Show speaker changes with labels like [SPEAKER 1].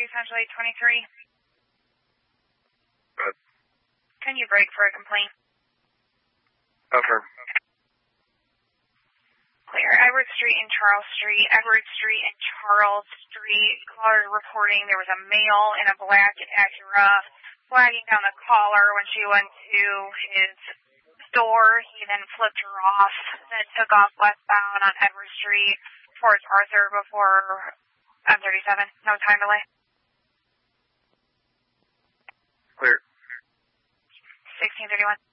[SPEAKER 1] essentially 23.
[SPEAKER 2] Good.
[SPEAKER 1] Can you break for a complaint?
[SPEAKER 2] Affirm.
[SPEAKER 1] Clear. Edward Street and Charles Street. Edward Street and Charles Street. Caller reporting there was a male in a black Acura flagging down the caller when she went to his store. He then flipped her off, then took off westbound on Edward Street towards Arthur before M37. No time delay.
[SPEAKER 2] Clear.
[SPEAKER 1] 1631.